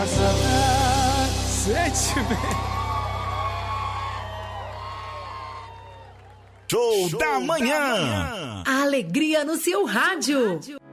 Show da manhã. A alegria no seu rádio.